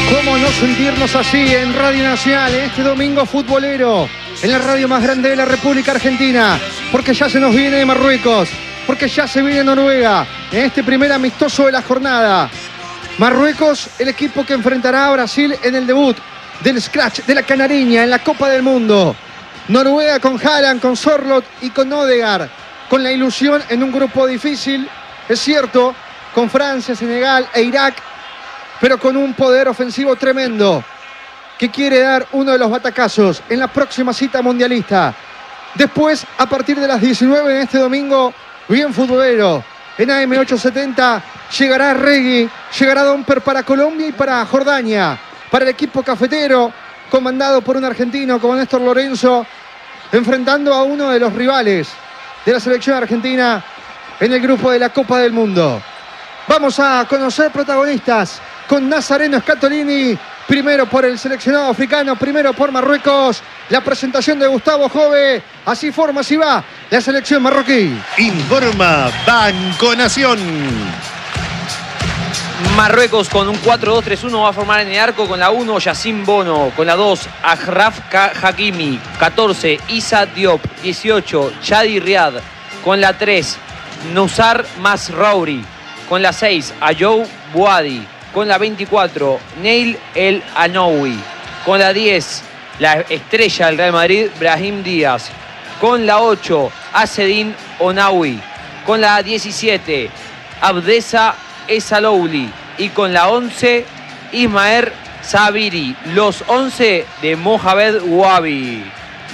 ¿Cómo no sentirnos así en Radio Nacional en este domingo futbolero? En la radio más grande de la República Argentina. Porque ya se nos viene Marruecos. Porque ya se viene Noruega. En este primer amistoso de la jornada. Marruecos, el equipo que enfrentará a Brasil en el debut del Scratch de la Canariña en la Copa del Mundo. Noruega con Haaland, con Sorloth y con Odegaard. Con la ilusión en un grupo difícil, es cierto, con Francia, Senegal e Irak, pero con un poder ofensivo tremendo que quiere dar uno de los batacazos en la próxima cita mundialista. Después, a partir de las 19 en este domingo, bien futbolero, en AM870 llegará Regui, llegará Domper para Colombia y para Jordania, para el equipo cafetero, comandado por un argentino como Néstor Lorenzo, enfrentando a uno de los rivales de la selección argentina en el grupo de la Copa del Mundo. Vamos a conocer protagonistas con Nazareno Scatolini, primero por el seleccionado africano, primero por Marruecos. La presentación de Gustavo Jove, así forma, así va la selección marroquí. Informa Banco Nación. Marruecos con un 4-2-3-1 va a formar en el arco con la 1 Yacine Bono, con la 2 Achraf Hakimi, 14 Issa Diop, 18 Chadi Riad, con la 3 Nusar Masraoui, con la 6 Ayoub Bouadi, con la 24 Neil El Anoui, con la 10 la estrella del Real Madrid Brahim Díaz, con la 8 Azzedine Ounaoui, con la 17 Abdessa Essalouli y con la 11 Ismael Sabiri, los 11 de Mohamed Wabi.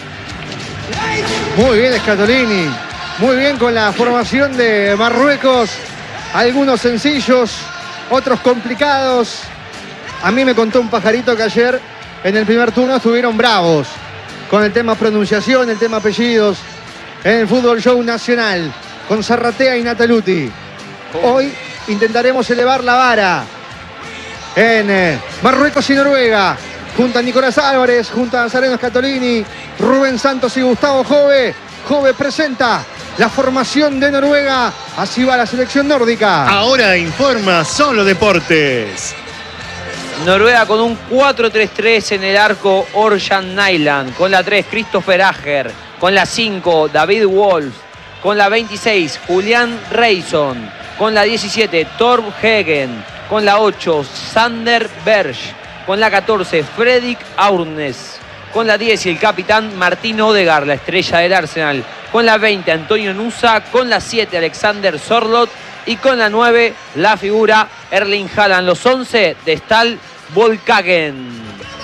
Muy bien Scatolini, muy bien con la formación de Marruecos, algunos sencillos, otros complicados. A mí me contó un pajarito que ayer en el primer turno estuvieron bravos con el tema pronunciación, el tema apellidos en el Fútbol Show Nacional con Zarratea y Nataluti. Hoy intentaremos elevar la vara en Marruecos y Noruega, junto a Nicolás Álvarez, junto a Nazareno Scatolini, Rubén Santos y Gustavo Jove. Jove presenta la formación de Noruega, así va la selección nórdica. Ahora informa Solo Deportes. Noruega con un 4-3-3 en el arco Orjan Nyland, con la 3 Christopher Ager, con la 5 David Wolf, con la 26 Julian Reison, con la 17 Torb Hegen, con la 8 Sander Berg, con la 14 Fredrik Aurnes, con la 10 y el capitán Martín Odegaard, la estrella del Arsenal, con la 20 Antonio Nusa, con la 7 Alexander Sorloth y con la 9 la figura Erling Haaland, los 11 de Stal Volkagen.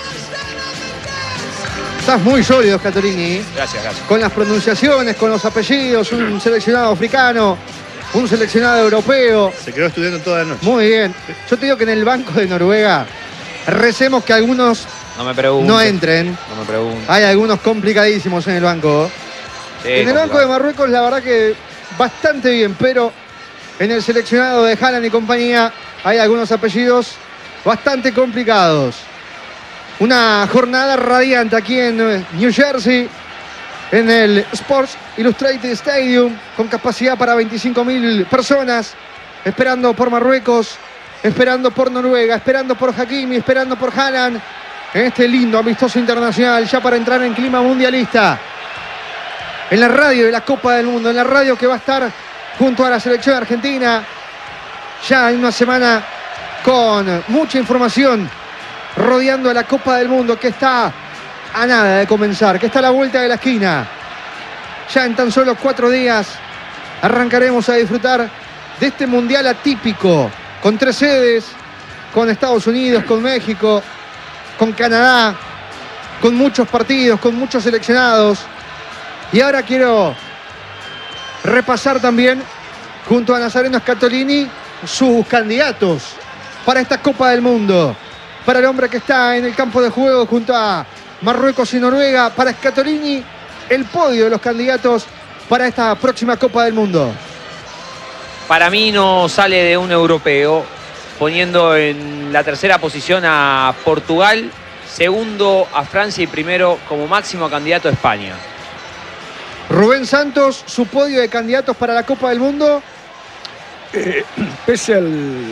Estás muy sólido, Scatolini. Gracias, gracias. Con las pronunciaciones, con los apellidos, un seleccionado africano, un seleccionado europeo. Se quedó estudiando toda la noche. Muy bien. Yo te digo que en el banco de Noruega recemos que algunos no entren. No me preguntes. Hay algunos complicadísimos en el banco. Sí, en el banco de Marruecos la verdad que bastante bien, pero en el seleccionado de Haaland y compañía hay algunos apellidos bastante complicados. Una jornada radiante aquí en New Jersey, en el Sports Illustrated Stadium, con capacidad para 25.000 personas, esperando por Marruecos, esperando por Noruega, esperando por Hakimi, esperando por Haaland, en este lindo amistoso internacional, ya para entrar en clima mundialista. En la radio de la Copa del Mundo, en la radio que va a estar junto a la selección argentina, ya en una semana con mucha información rodeando a la Copa del Mundo, que está a nada de comenzar, que está a la vuelta de la esquina. Ya en tan solo 4 días arrancaremos a disfrutar de este mundial atípico, con 3 sedes, con Estados Unidos, con México, con Canadá, con muchos partidos, con muchos seleccionados. Y ahora quiero repasar también, junto a Nazareno Scatolini, sus candidatos para esta Copa del Mundo. Para el hombre que está en el campo de juego junto a Marruecos y Noruega, para Scatolini, el podio de los candidatos para esta próxima Copa del Mundo. Para mí no sale de un europeo, poniendo en la tercera posición a Portugal, segundo a Francia y primero como máximo candidato a España. Rubén Santos, su podio de candidatos para la Copa del Mundo. Pese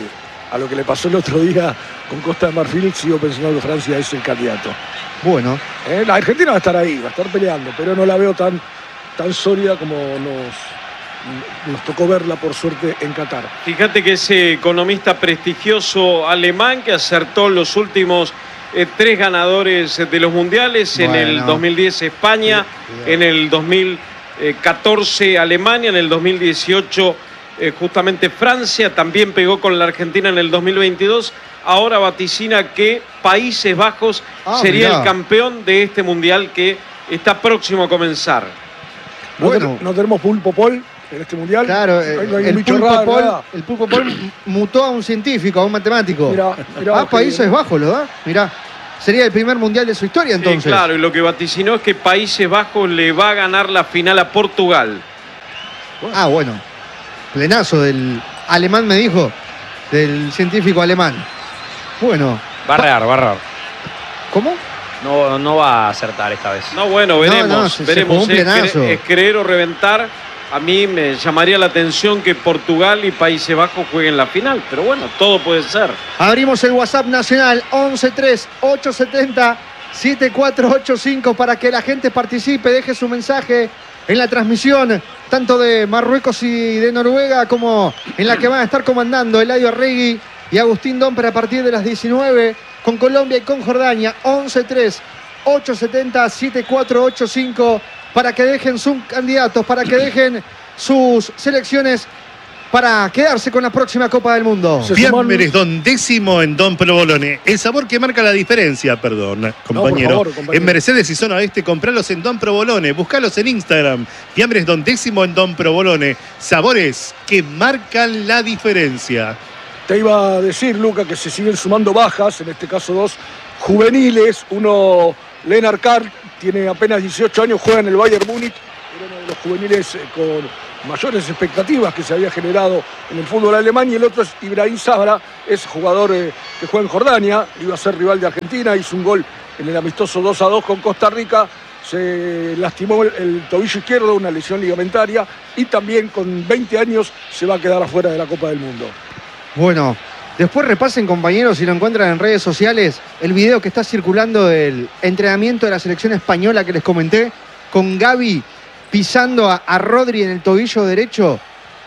a lo que le pasó el otro día con Costa de Marfil, sigo pensando que Francia es el candidato. Bueno, La Argentina va a estar ahí, va a estar peleando, pero no la veo tan sólida como nos tocó verla, por suerte, en Qatar. Fíjate que ese economista prestigioso alemán que acertó los últimos 3 ganadores de los mundiales, en el 2010 España, en el 2014 Alemania, en el 2018 justamente Francia, también pegó con la Argentina en el 2022, ahora vaticina que Países Bajos sería el campeón de este mundial que está próximo a comenzar. Bueno. No tenemos pulpo Pol en este mundial. Claro, no hay el pulpo Pol mutó a un científico, a un matemático. Mirá, Países Bajos, ¿lo da? Mirá. Sería el primer mundial de su historia, entonces. Sí, claro, y lo que vaticinó es que Países Bajos le va a ganar la final a Portugal. Bueno. Plenazo del alemán, me dijo. Del científico alemán. Bueno. Va a errar. ¿Cómo? No va a acertar esta vez. No, bueno, veremos. Veremos. Es creer o reventar. A mí me llamaría la atención que Portugal y Países Bajos jueguen la final. Pero bueno, todo puede ser. Abrimos el WhatsApp nacional 113870-7485 para que la gente participe, deje su mensaje en la transmisión, tanto de Marruecos y de Noruega, como en la que van a estar comandando Eladio Arregui y Agustín Domper a partir de las 19, con Colombia y con Jordania. 113870-7485 para que dejen sus candidatos, para que dejen sus selecciones para quedarse con la próxima Copa del Mundo. Fiambres Don Décimo en Don Provolone. El sabor que marca la diferencia, perdón, compañero. Por favor. En Mercedes y Zona Oeste, compralos en Don Provolone. Buscalos en Instagram. Fiambres Don Décimo en Don Provolone. Sabores que marcan la diferencia. Te iba a decir, Luca, que se siguen sumando bajas, en este caso 2 juveniles. Uno, Lennart Carr, tiene apenas 18 años, juega en el Bayern Múnich. Era uno de los juveniles con mayores expectativas que se había generado en el fútbol alemán, y el otro es Ibrahim Sabra, es jugador que juega en Jordania, iba a ser rival de Argentina, hizo un gol en el amistoso 2-2 con Costa Rica, se lastimó el tobillo izquierdo, una lesión ligamentaria, y también con 20 años se va a quedar afuera de la Copa del Mundo. Bueno, después repasen, compañeros, si lo encuentran en redes sociales, el video que está circulando del entrenamiento de la selección española que les comenté, con Gavi pisando a Rodri en el tobillo derecho.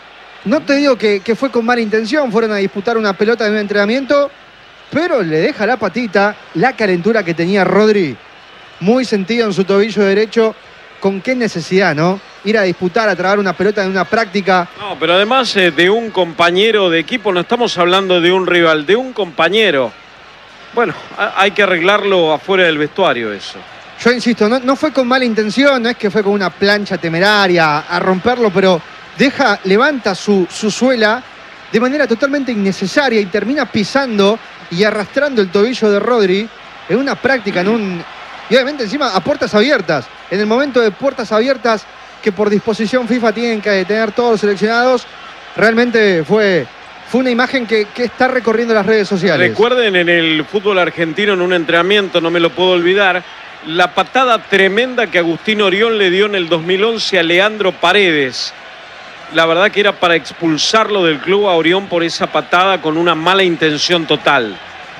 No te digo que fue con mala intención, fueron a disputar una pelota de un entrenamiento, pero le deja la patita, la calentura que tenía Rodri, muy sentido en su tobillo derecho. ¿Con qué necesidad, no? Ir a disputar, a trabar una pelota en una práctica. No, pero además de un compañero de equipo, no estamos hablando de un rival, de un compañero. Bueno, hay que arreglarlo afuera del vestuario eso. Yo insisto, no fue con mala intención, no es que fue con una plancha temeraria a romperlo, pero levanta su suela de manera totalmente innecesaria y termina pisando y arrastrando el tobillo de Rodri en una práctica, y obviamente encima a puertas abiertas, en el momento de puertas abiertas que por disposición FIFA tienen que tener todos los seleccionados. Realmente fue una imagen que está recorriendo las redes sociales. Recuerden, en el fútbol argentino, en un entrenamiento, no me lo puedo olvidar, la patada tremenda que Agustín Orión le dio en el 2011 a Leandro Paredes. La verdad que era para expulsarlo del club a Orión por esa patada con una mala intención total.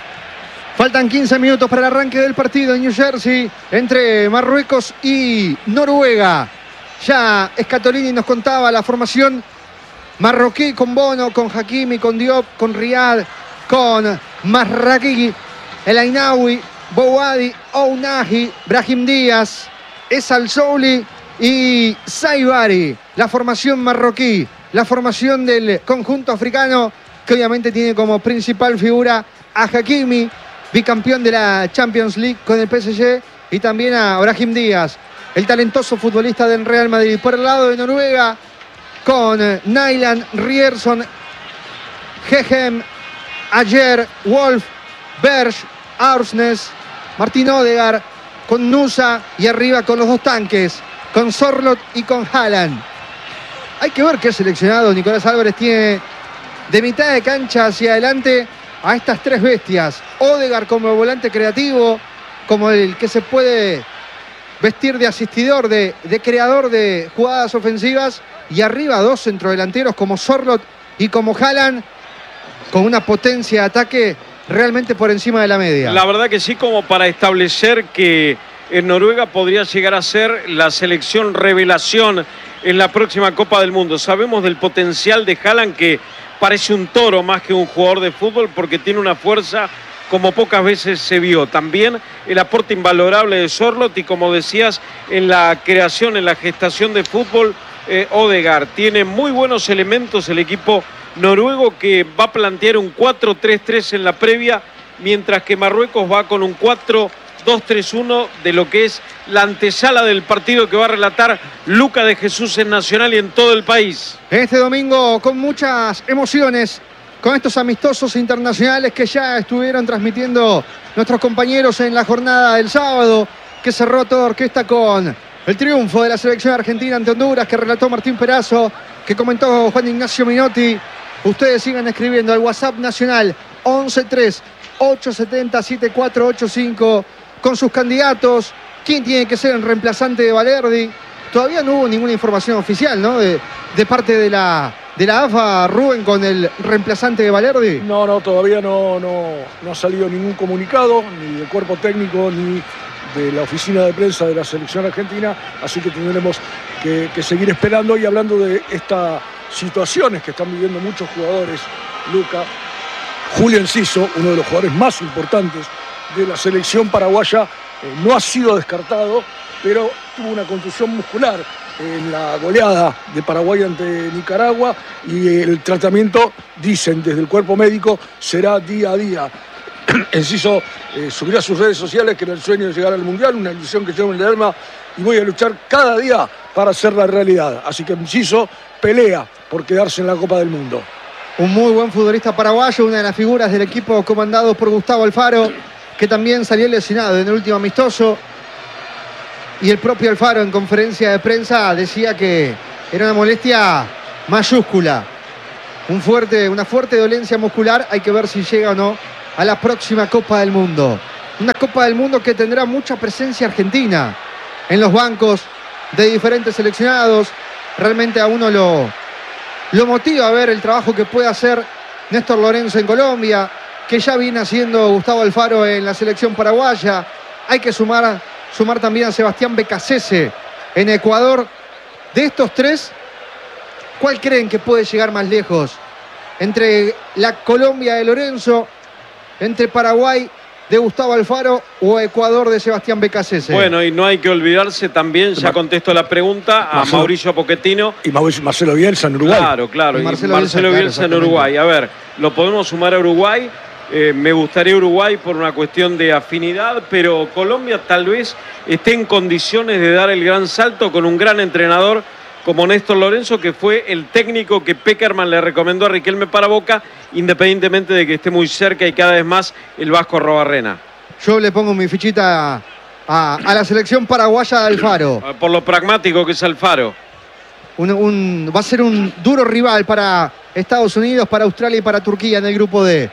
Faltan 15 minutos para el arranque del partido en New Jersey entre Marruecos y Noruega. Ya Scatolini nos contaba la formación marroquí con Bono, con Hakimi, con Diop, con Riyad, con Masraoui, El Ainaoui, Bouhaddi, Ounahi, Brahim Díaz, Esal Souli y Saibari. La formación marroquí, la formación del conjunto africano, que obviamente tiene como principal figura a Hakimi, bicampeón de la Champions League con el PSG, y también a Brahim Díaz, el talentoso futbolista del Real Madrid. Por el lado de Noruega, con Nyland, Ryerson, Gehem, Ayer, Wolf, Berg, Aursnes, Martín Odegaard, con Nusa, y arriba con los 2 tanques, con Sorloth y con Haaland. Hay que ver qué seleccionado Nicolás Álvarez tiene de mitad de cancha hacia adelante a estas 3 bestias. Odegaard como volante creativo, como el que se puede vestir de asistidor, de creador de jugadas ofensivas, y arriba 2 centrodelanteros como Sorloth y como Haaland. con una potencia de ataque realmente por encima de la media. La verdad que sí, como para establecer que en Noruega podría llegar a ser la selección revelación en la próxima Copa del Mundo. Sabemos del potencial de Haaland, que parece un toro más que un jugador de fútbol, porque tiene una fuerza como pocas veces se vio. También el aporte invalorable de Sørloth y, como decías, en la creación, en la gestación de fútbol, Odegaard. Tiene muy buenos elementos el equipo noruego, que va a plantear un 4-3-3 en la previa, mientras que Marruecos va con un 4-2-3-1 de lo que es la antesala del partido que va a relatar Luca de Jesús en Nacional y en todo el país. Este domingo con muchas emociones, con estos amistosos internacionales que ya estuvieron transmitiendo nuestros compañeros en la jornada del sábado, que cerró toda orquesta con el triunfo de la selección argentina ante Honduras, que relató Martín Perazo, que comentó Juan Ignacio Minotti. Ustedes sigan escribiendo al WhatsApp nacional 11-3-870-7485 con sus candidatos. ¿Quién tiene que ser el reemplazante de Valerdi? Todavía no hubo ninguna información oficial, ¿no? De parte de la AFA, Rubén, con el reemplazante de Valerdi. No, todavía no ha salido ningún comunicado, ni del cuerpo técnico, ni de la oficina de prensa de la selección argentina, así que tendremos que seguir esperando. Y hablando de estas situaciones que están viviendo muchos jugadores, Luca, Julio Enciso, uno de los jugadores más importantes de la selección paraguaya, no ha sido descartado, pero tuvo una contusión muscular en la goleada de Paraguay ante Nicaragua, y el tratamiento, dicen desde el cuerpo médico, será día a día. Enciso subirá a sus redes sociales que era el sueño de llegar al Mundial, una ilusión que llevo en el alma, y voy a luchar cada día para hacerla realidad. Así que Enciso pelea por quedarse en la Copa del Mundo. Un muy buen futbolista paraguayo, una de las figuras del equipo comandado por Gustavo Alfaro, que también salió lesionado en el último amistoso. Y el propio Alfaro, en conferencia de prensa, decía que era una molestia mayúscula, una fuerte dolencia muscular. Hay que ver si llega o no a la próxima Copa del Mundo. Una Copa del Mundo que tendrá mucha presencia argentina en los bancos de diferentes seleccionados. Realmente a uno lo motiva a ver el trabajo que puede hacer Néstor Lorenzo en Colombia, que ya viene haciendo Gustavo Alfaro en la selección paraguaya. Hay que sumar también a Sebastián Becasese en Ecuador. De estos tres, ¿cuál creen que puede llegar más lejos? Entre la Colombia de Lorenzo, entre Paraguay de Gustavo Alfaro o Ecuador de Sebastián Becasese. Bueno, y no hay que olvidarse también, ya contesto la pregunta, a Mauricio Pochettino. Y Marcelo Bielsa en Uruguay. Claro. Y Y Marcelo Bielsa en Uruguay. A ver, lo podemos sumar a Uruguay. Me gustaría Uruguay por una cuestión de afinidad, pero Colombia tal vez esté en condiciones de dar el gran salto con un gran entrenador como Néstor Lorenzo, que fue el técnico que Pekerman le recomendó a Riquelme para Boca, independientemente de que esté muy cerca y cada vez más el Vasco Arrobarrena. Yo le pongo mi fichita a la selección paraguaya de Alfaro. Por lo pragmático que es Alfaro. Va a ser un duro rival para Estados Unidos, para Australia y para Turquía en el grupo D.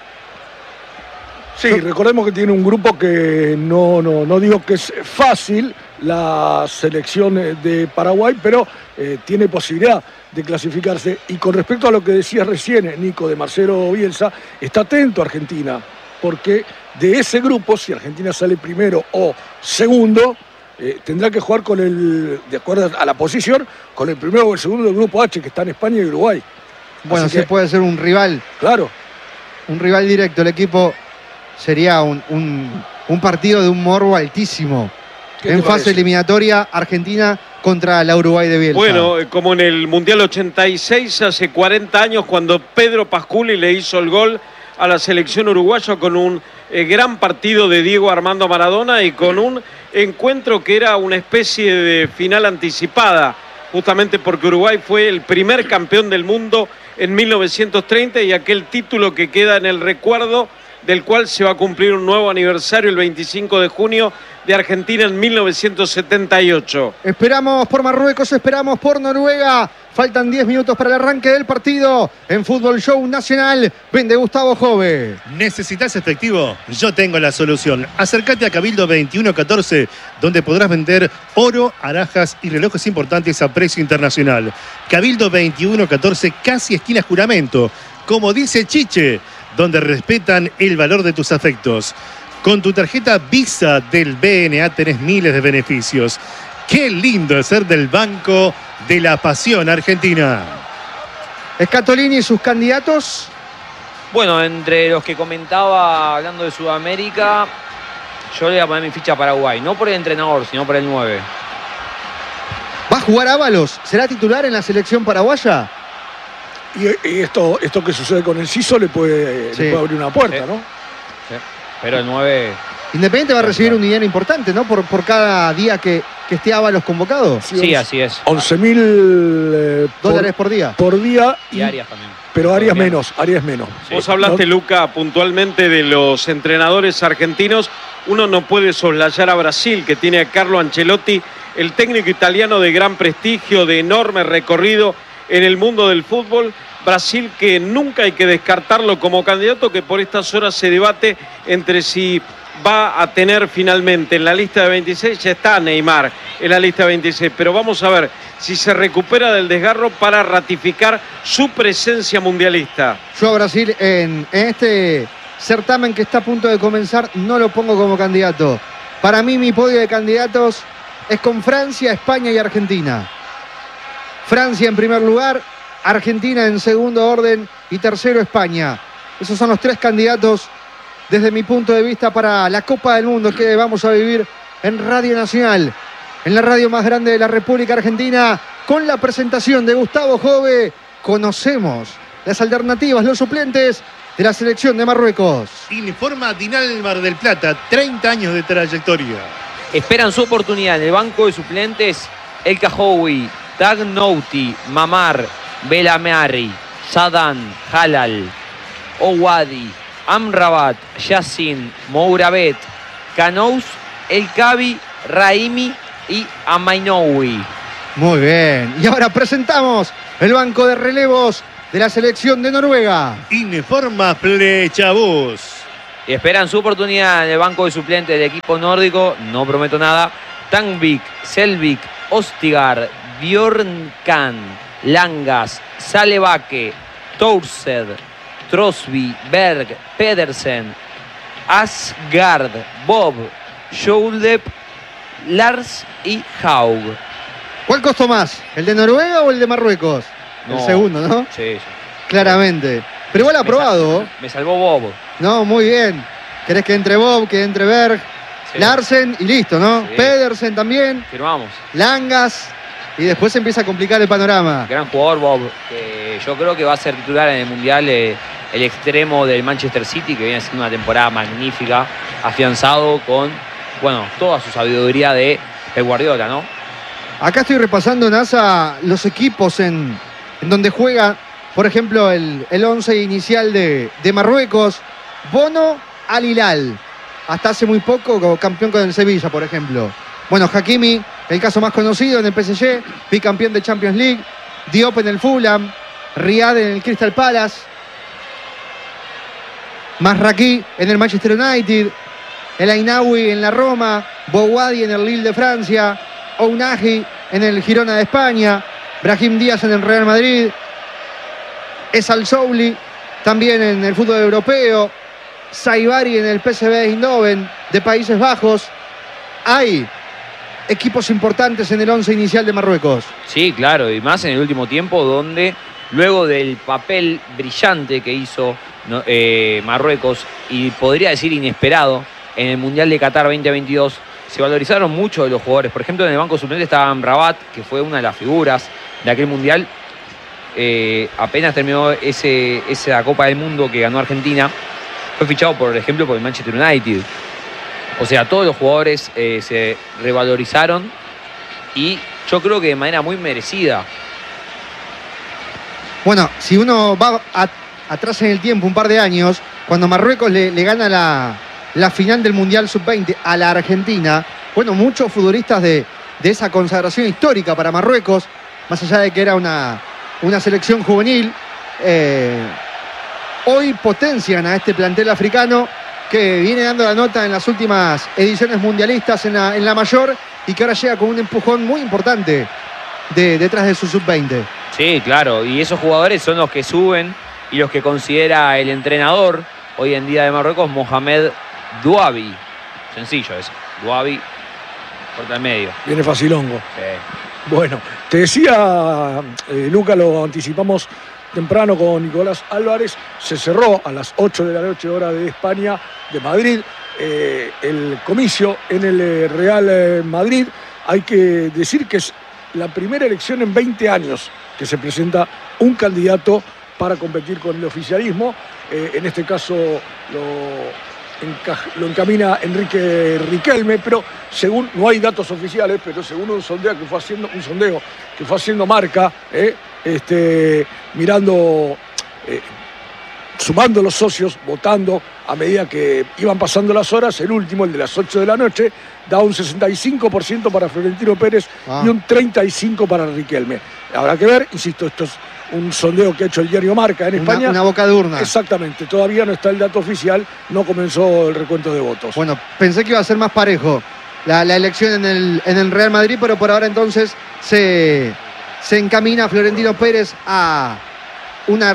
Sí, recordemos que tiene un grupo que no digo que es fácil la selección de Paraguay, pero tiene posibilidad de clasificarse. Y con respecto a lo que decías recién, Nico, de Marcelo Bielsa, está atento a Argentina, porque de ese grupo, si Argentina sale primero o segundo, tendrá que jugar con de acuerdo a la posición, con el primero o el segundo del grupo H, que está en España y Uruguay. Bueno, sí puede ser un rival. Claro. Un rival directo. El equipo sería un partido de un morbo altísimo. En fase eliminatoria, Argentina contra la Uruguay de Bielsa. Bueno, como en el Mundial 86, hace 40 años, cuando Pedro Pasculi le hizo el gol a la selección uruguaya con un gran partido de Diego Armando Maradona y con un encuentro que era una especie de final anticipada, justamente porque Uruguay fue el primer campeón del mundo en 1930 y aquel título que queda en el recuerdo, del cual se va a cumplir un nuevo aniversario el 25 de junio de Argentina en 1978. Esperamos por Marruecos, esperamos por Noruega. Faltan 10 minutos para el arranque del partido en Fútbol Show Nacional. Vende Gustavo Jove. ¿Necesitas efectivo? Yo tengo la solución. Acércate a Cabildo 2114, donde podrás vender oro, alhajas y relojes importantes a precio internacional. Cabildo 2114, casi esquina Juramento. Como dice Chiche, donde respetan el valor de tus afectos. Con tu tarjeta Visa del BNA tenés miles de beneficios. Qué lindo es ser del Banco de la Pasión Argentina. Scatolini y sus candidatos. Bueno, entre los que comentaba hablando de Sudamérica, yo le voy a poner mi ficha a Paraguay. No por el entrenador, sino por el 9. ¿Va a jugar Ábalos? ¿Será titular en la selección paraguaya? Y esto que sucede con el Ciso le puede abrir una puerta, ¿no? Sí. Pero el 9... Independiente va a recibir un dinero importante, ¿no? Por cada día que esté Ábalos convocado. Sí, así es. 11.000 dólares por día. Por día. Y Arias también. Pero Arias menos. Sí. Vos hablaste, Luca, puntualmente de los entrenadores argentinos. Uno no puede soslayar a Brasil, que tiene a Carlo Ancelotti, el técnico italiano de gran prestigio, de enorme recorrido en el mundo del fútbol. Brasil, que nunca hay que descartarlo como candidato, que por estas horas se debate entre si va a tener finalmente en la lista de 26, ya está Neymar en la lista de 26, pero vamos a ver si se recupera del desgarro para ratificar su presencia mundialista. Yo a Brasil en este certamen que está a punto de comenzar no lo pongo como candidato. Para mí mi podio de candidatos es con Francia, España y Argentina. Francia en primer lugar, Argentina en segundo orden y tercero España. Esos son los 3 candidatos desde mi punto de vista para la Copa del Mundo que vamos a vivir en Radio Nacional, en la radio más grande de la República Argentina, con la presentación de Gustavo Jove. Conocemos las alternativas, los suplentes de la selección de Marruecos. Informa Dinal Mar del Plata, 30 años de trayectoria. Esperan su oportunidad en el banco de suplentes El Kahoui, Tagnouti, Mamar, Belamari, Sadan, Halal, Owadi, Amrabat, Yassin, Mourabet, Canous, El Kabi, Raimi y Amainoui. Muy bien. Y ahora presentamos el banco de relevos de la selección de Noruega. Informa Flechabús. Y esperan su oportunidad en el banco de suplentes del equipo nórdico. No prometo nada. Tangvik, Selvik, Ostigar, Bjornkan, Langas, Salebake, Toursed, Trosby, Berg, Pedersen, Asgard, Bob, Joulep, Lars y Haug. ¿Cuál costó más? ¿El de Noruega o el de Marruecos? No. El segundo, ¿no? Sí. Claramente. Pero igual aprobado. Me salvó Bob. No, muy bien. ¿Querés que entre Bob, que entre Berg, Sí. Larsen y listo, ¿no? Sí. Pedersen también, Firmamos. Langas, y después se empieza a complicar el panorama. Gran jugador Bob, que yo creo que va a ser titular en el Mundial, el extremo del Manchester City, que viene haciendo una temporada magnífica, afianzado con, bueno, toda su sabiduría de Pep Guardiola, ¿no? Acá estoy repasando, NASA, los equipos en donde juega, por ejemplo, el 11 inicial de Marruecos. Bono Al Hilal, hasta hace muy poco campeón con el Sevilla, por ejemplo. Bueno, Hakimi, el caso más conocido en el PSG, bicampeón de Champions League. Diop en el Fulham, Riyad en el Crystal Palace, Masraki en el Manchester United, El Ainaoui en la Roma, Bouhaddi en el Lille de Francia, Ounahi en el Girona de España, Brahim Díaz en el Real Madrid, Esal Souli también en el fútbol europeo, Saibari en el PSV Eindhoven de Países Bajos. Hay equipos importantes en el 11 inicial de Marruecos. Sí, claro, y más en el último tiempo, donde luego del papel brillante que hizo Marruecos, y podría decir inesperado, en el Mundial de Qatar 2022, se valorizaron mucho de los jugadores. Por ejemplo, en el banco suplente estaba Amrabat, que fue una de las figuras de aquel Mundial. Apenas terminó esa Copa del Mundo que ganó Argentina, fue fichado, por ejemplo, por el Manchester United. O sea, todos los jugadores se revalorizaron, y yo creo que de manera muy merecida. Bueno, si uno va atrás en el tiempo, un par de años, cuando Marruecos le gana la final del Mundial Sub-20 a la Argentina, bueno, muchos futbolistas de esa consagración histórica para Marruecos, más allá de que era una selección juvenil, hoy potencian a este plantel africano que viene dando la nota en las últimas ediciones mundialistas en la mayor, y que ahora llega con un empujón muy importante detrás de su Sub-20. Sí, claro, y esos jugadores son los que suben y los que considera el entrenador hoy en día de Marruecos, Mohamed Douabi. Sencillo eso, Douabi, corta el medio. Viene facilongo. Sí. Bueno, te decía, Luca, lo anticipamos temprano con Nicolás Álvarez, se cerró a las 8 de la noche hora de España, de Madrid, el comicio en el Real Madrid. Hay que decir que es la primera elección en 20 años que se presenta un candidato para competir con el oficialismo. En este caso lo encamina Enrique Riquelme, pero según, no hay datos oficiales, pero según un sondeo que fue haciendo Marca, mirando, sumando los socios, votando a medida que iban pasando las horas, el último, el de las 8 de la noche, da un 65% para Florentino Pérez y un 35% para Riquelme. Habrá que ver, insisto, esto es un sondeo que ha hecho el diario Marca en España. Una boca de urna. Exactamente, todavía no está el dato oficial, no comenzó el recuento de votos. Bueno, pensé que iba a ser más parejo la elección en el Real Madrid, pero por ahora entonces se encamina Florentino Pérez a una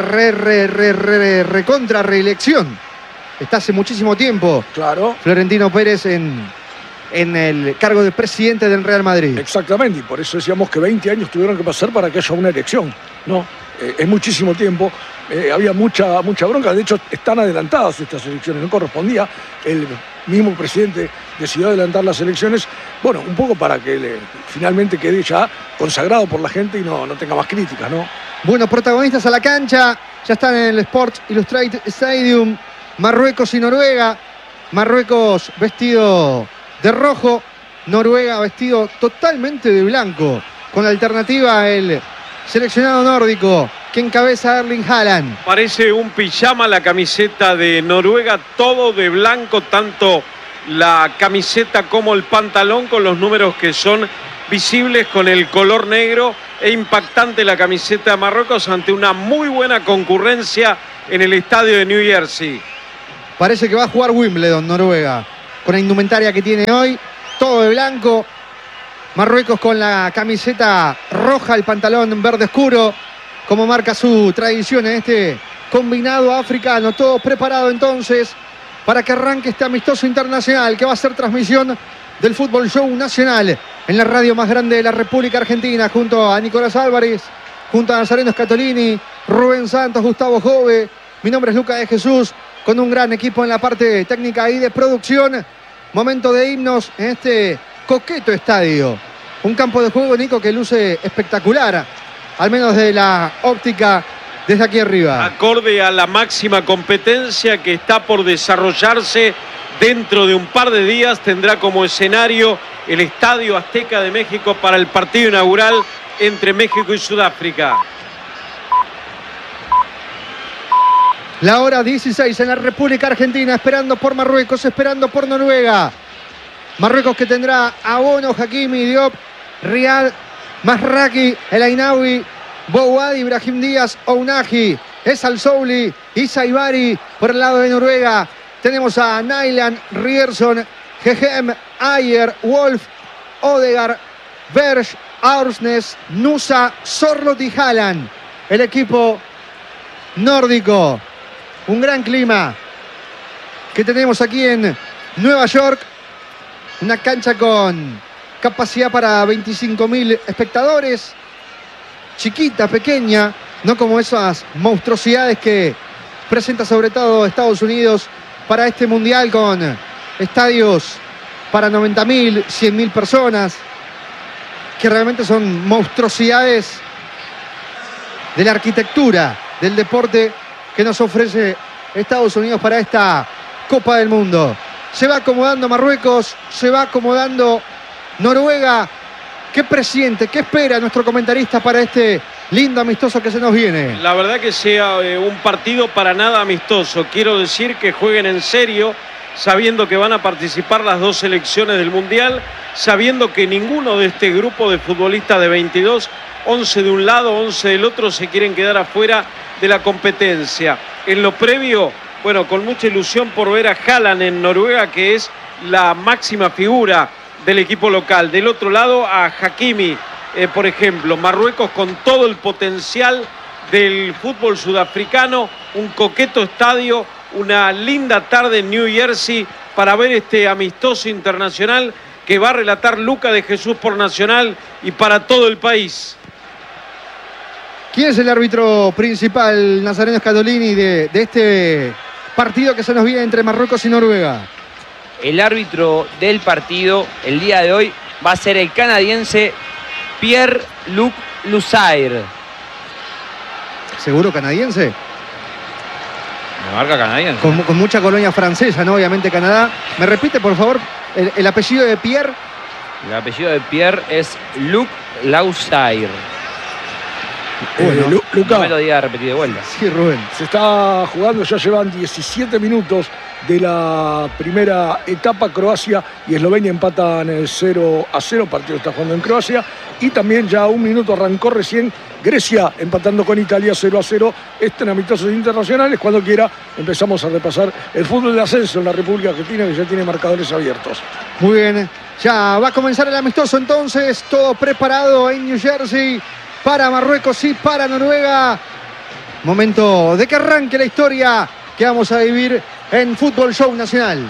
recontra reelección. Está hace muchísimo tiempo. Claro. Florentino Pérez en el cargo de presidente del Real Madrid. Exactamente, y por eso decíamos que 20 años tuvieron que pasar para que haya una elección, ¿no? Es muchísimo tiempo, había mucha bronca, de hecho están adelantadas estas elecciones, no correspondía, el mismo presidente decidió adelantar las elecciones, bueno, un poco para que finalmente quede ya consagrado por la gente y no tenga más críticas, ¿no? Bueno, protagonistas a la cancha, ya están en el Sports Illustrated Stadium, Marruecos y Noruega, Marruecos vestido de rojo, Noruega vestido totalmente de blanco, con la alternativa el seleccionado nórdico que encabeza Erling Haaland. Parece un pijama la camiseta de Noruega, todo de blanco, tanto la camiseta como el pantalón, con los números que son visibles con el color negro, e impactante la camiseta de Marruecos ante una muy buena concurrencia en el estadio de New Jersey. Parece que va a jugar Wimbledon, Noruega, con la indumentaria que tiene hoy, todo de blanco. Marruecos con la camiseta roja, el pantalón verde oscuro, como marca su tradición en este combinado africano. Todo preparado entonces para que arranque este amistoso internacional que va a ser transmisión del Fútbol Show Nacional en la radio más grande de la República Argentina, junto a Nicolás Álvarez, junto a Nazareno Scatolini, Rubén Santos, Gustavo Jove. Mi nombre es Luca de Jesús, con un gran equipo en la parte técnica y de producción. Momento de himnos en este coqueto estadio. Un campo de juego, Nico, que luce espectacular, al menos de la óptica desde aquí arriba. Acorde a la máxima competencia que está por desarrollarse dentro de un par de días, tendrá como escenario el Estadio Azteca de México para el partido inaugural entre México y Sudáfrica. La hora 16 en la República Argentina, esperando por Marruecos, esperando por Noruega. Marruecos que tendrá a Bono, Hakimi, Diop, Riyad, Masraki, El Ainaoui, Bouad, Ibrahim Díaz, Ounahi, Esal Souli, Isa Ibari. Por el lado de Noruega tenemos a Nyland, Rierson, Gehem, Ayer, Wolf, Odegaard, Berg, Aursnes, Nusa, Sorloth y Haaland. El equipo nórdico. Un gran clima que tenemos aquí en Nueva York. Una cancha con capacidad para 25.000 espectadores. Chiquita, pequeña, no como esas monstruosidades que presenta sobre todo Estados Unidos para este mundial, con estadios para 90.000, 100.000 personas, que realmente son monstruosidades de la arquitectura del deporte que nos ofrece Estados Unidos para esta Copa del Mundo. Se va acomodando Marruecos, se va acomodando Noruega. ¿Qué presiente, qué espera nuestro comentarista para este lindo amistoso que se nos viene? La verdad que sea un partido para nada amistoso. Quiero decir que jueguen en serio, sabiendo que van a participar las dos selecciones del Mundial, sabiendo que ninguno de este grupo de futbolistas de 22, 11 de un lado, 11 del otro, se quieren quedar afuera de la competencia. En lo previo, bueno, con mucha ilusión por ver a Haaland en Noruega, que es la máxima figura del equipo local. Del otro lado a Hakimi, por ejemplo. Marruecos con todo el potencial del fútbol sudafricano, un coqueto estadio, una linda tarde en New Jersey para ver este amistoso internacional que va a relatar Luca de Jesús por Nacional y para todo el país. ¿Quién es el árbitro principal, Nazareno Scatolini, de este partido que se nos viene entre Marruecos y Noruega? El árbitro del partido el día de hoy va a ser el canadiense Pierre-Luc Lusair. ¿Seguro canadiense? Me marca canadiense. Con mucha colonia francesa, ¿no? Obviamente Canadá. ¿Me repite, por favor, el apellido de Pierre? El apellido de Pierre es Luc Lusair. Bueno, Luca, no me lo diga repetir de vuelta. Sí, Rubén. se está jugando, ya llevan 17 minutos de la primera etapa. Croacia y Eslovenia empatan 0-0, el partido está jugando en Croacia. Y también ya un minuto arrancó recién Grecia empatando con Italia 0-0. En amistosos internacionales, cuando quiera empezamos a repasar el fútbol de ascenso en la República Argentina, que ya tiene marcadores abiertos. Muy bien, ya va a comenzar el amistoso entonces, todo preparado en New Jersey para Marruecos y para Noruega. Momento de que arranque la historia que vamos a vivir en Fútbol Show Nacional.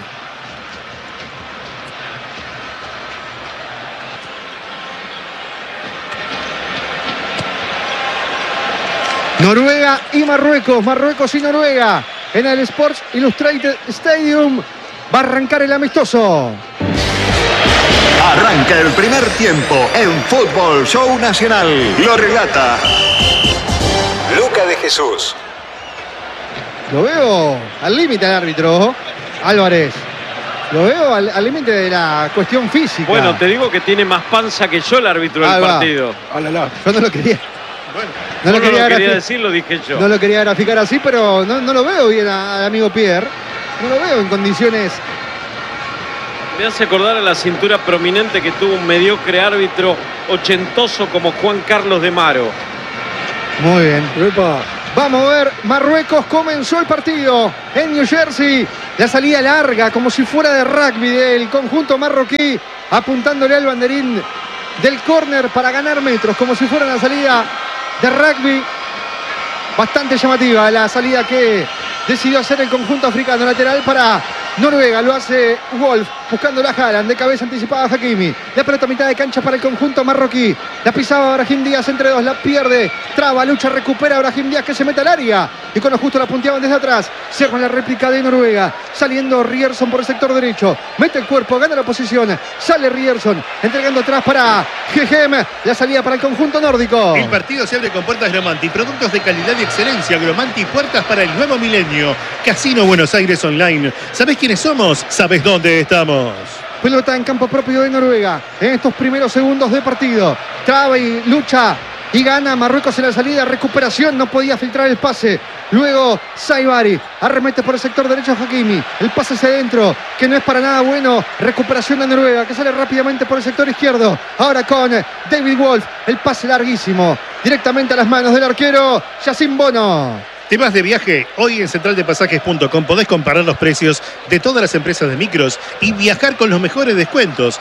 Noruega y Marruecos, Marruecos y Noruega en el Sports Illustrated Stadium. Va a arrancar el amistoso. Arranca el primer tiempo en Fútbol Show Nacional. Lo relata Luca de Jesús. Lo veo al límite al árbitro Álvarez. Lo veo al límite de la cuestión física. Bueno, te digo que tiene más panza que yo el árbitro del partido. Yo no lo quería. Bueno, No lo quería decir, lo dije yo. No lo quería graficar así, pero no lo veo bien al amigo Pierre. No lo veo en condiciones. Me hace acordar a la cintura prominente que tuvo un mediocre árbitro ochentoso como Juan Carlos de Maro. Muy bien. Epa. Vamos a ver, Marruecos comenzó el partido en New Jersey. La salida larga, como si fuera de rugby del conjunto marroquí, apuntándole al banderín del córner para ganar metros, como si fuera una salida de rugby. Bastante llamativa la salida que decidió hacer el conjunto africano. Lateral para Noruega, lo hace Wolf, buscando la Haaland, de cabeza anticipada Hakimi. La pelota a mitad de cancha para el conjunto marroquí. La pisaba Brahim Díaz entre dos, la pierde. Traba, lucha, recupera Brahim Díaz que se mete al área. Y con lo justo la punteaban desde atrás. Cierra la réplica de Noruega. Saliendo Ryerson por el sector derecho. Mete el cuerpo, gana la posición. Sale Ryerson, entregando atrás para Gegem. La salida para el conjunto nórdico. El partido se abre con puertas Gromanti. Productos de calidad y excelencia. Gromanti, puertas para el nuevo milenio. Casino Buenos Aires Online. ¿Sabés quiénes somos? ¿Sabés dónde estamos? Pelota en campo propio de Noruega. En estos primeros segundos de partido. Traba y lucha. Y gana Marruecos en la salida. Recuperación. No podía filtrar el pase. Luego Saibari. Arremete por el sector derecho a Hakimi. El pase hacia adentro. Que no es para nada bueno. Recuperación de Noruega. Que sale rápidamente por el sector izquierdo. Ahora con David Wolf. El pase larguísimo. Directamente a las manos del arquero Yacine Bono. ¿Te vas de viaje? Hoy en centraldepasajes.com podés comparar los precios de todas las empresas de micros y viajar con los mejores descuentos.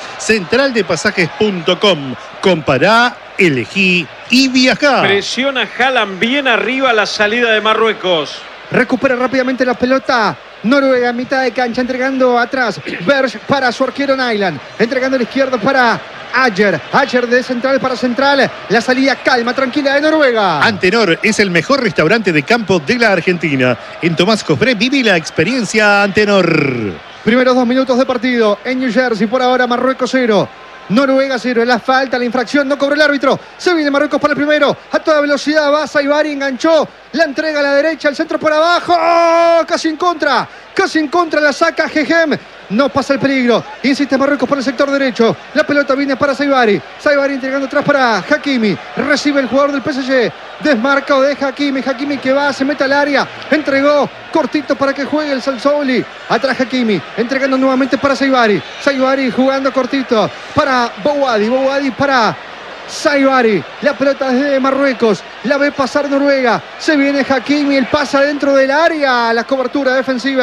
Centraldepasajes.com. Compará, elegí y viajá. Presiona Haaland bien arriba la salida de Marruecos. Recupera rápidamente la pelota. Noruega en mitad de cancha, entregando atrás. Berge para su arquero Nyland. Entregando a la izquierda para Ayer de central para central. La salida calma, tranquila de Noruega. Antenor es el mejor restaurante de campo de la Argentina. En Tomás Cofré viví la experiencia Antenor. Primeros 2 minutos de partido en New Jersey. Por ahora Marruecos 0. Noruega 0, la falta, la infracción, no cobró el árbitro. Se viene Marruecos para el primero. A toda velocidad va Saibari, enganchó. La entrega a la derecha, el centro por abajo. ¡Oh! Casi en contra, la saca Gegem. No pasa el peligro. Insiste Marruecos por el sector derecho. La pelota viene para Saibari. Saibari entregando atrás para Hakimi. Recibe el jugador del PSG. Desmarcado de Hakimi. Hakimi que va, se mete al área. Entregó cortito para que juegue el Sansouli. Atrás Hakimi. Entregando nuevamente para Saibari. Saibari jugando cortito para Bouhaddi. Bouhaddi para Saibari. La pelota desde Marruecos. La ve pasar Noruega. Se viene Hakimi. El pasa dentro del área. La cobertura defensiva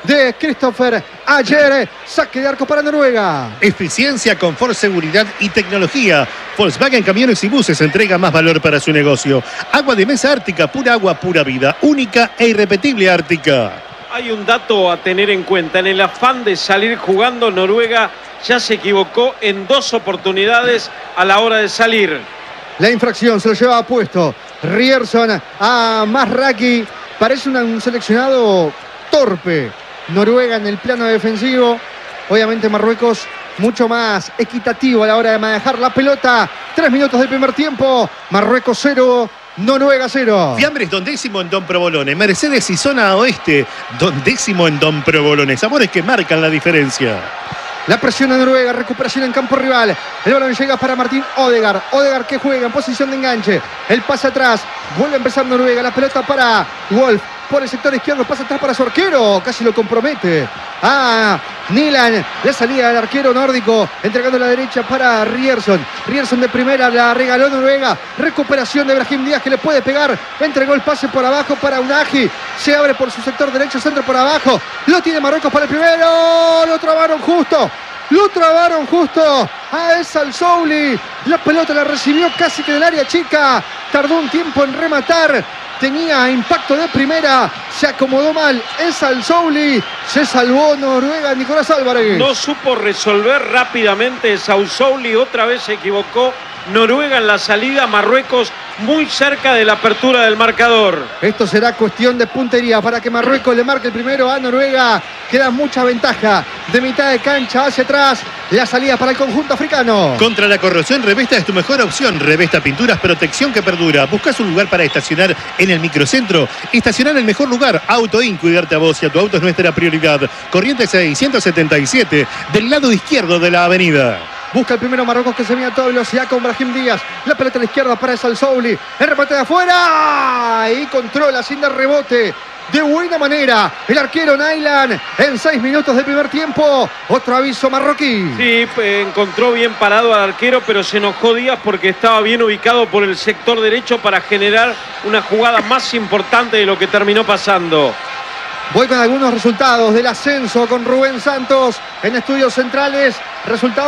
de Christopher Ayer. Saque de arco para Noruega. Eficiencia, confort, seguridad y tecnología. Volkswagen Camiones y Buses entrega más valor para su negocio. Agua de mesa Ártica, pura agua, pura vida. Única e irrepetible Ártica. Hay un dato a tener en cuenta. En el afán de salir jugando, Noruega ya se equivocó en 2 oportunidades a la hora de salir. La infracción se lo llevaba puesto Ryerson a Masraki. Parece un seleccionado torpe. Noruega en el plano defensivo. Obviamente Marruecos mucho más equitativo a la hora de manejar la pelota. 3 minutos del primer tiempo. Marruecos 0, Noruega 0. Fiambres, 12º en Don Provolone. Mercedes y Zona Oeste, 12º en Don Provolone. Sabores que marcan la diferencia. La presión de Noruega, recuperación en campo rival. El balón llega para Martín Odegaard. Odegaard que juega en posición de enganche. El pase atrás. Vuelve a empezar Noruega. La pelota para Wolf. Por el sector izquierdo, pasa atrás para su arquero. Casi lo compromete. Nilan. La salida del arquero nórdico. Entregando la derecha para Ryerson. Ryerson de primera la regaló Noruega. Recuperación de Brahim Díaz que le puede pegar. Entregó el pase por abajo para Unagi. Se abre por su sector derecho. Centro por abajo. Lo tiene Marruecos para el primero. Lo trabaron justo. A Esa Souli. La pelota la recibió casi que en el área chica. Tardó un tiempo en rematar. Tenía impacto de primera. Se acomodó mal Esa Souli. Se salvó Noruega. Nicolás Álvarez. No supo resolver rápidamente Esa Souli. Otra vez se equivocó. Noruega en la salida. Marruecos muy cerca de la apertura del marcador. Esto será cuestión de puntería para que Marruecos le marque el primero a Noruega. Queda mucha ventaja de mitad de cancha hacia atrás. La salida para el conjunto africano. Contra la corrosión, Revesta es tu mejor opción. Revesta Pinturas, protección que perdura. ¿Buscas un lugar para estacionar en el microcentro? Estacionar en el mejor lugar. Autoin, cuidarte a vos y a tu auto es nuestra prioridad. Corrientes 677, del lado izquierdo de la avenida. Busca el primero Marruecos que se viene a toda velocidad con Brahim Díaz. La pelota a la izquierda para Esa Souli. El remate de afuera. Y controla sin dar rebote. De buena manera. El arquero Nailan en 6 minutos del primer tiempo. Otro aviso marroquí. Sí, encontró bien parado al arquero, pero se enojó Díaz porque estaba bien ubicado por el sector derecho para generar una jugada más importante de lo que terminó pasando. Voy con algunos resultados del ascenso con Rubén Santos en Estudios Centrales. Resultados.